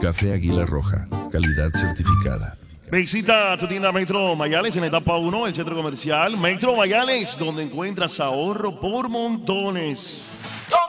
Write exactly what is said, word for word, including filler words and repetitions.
Café Águila Roja, calidad certificada. Visita tu tienda Metro Mayales en la etapa uno, el centro comercial Metro Mayales, donde encuentras ahorro por montones.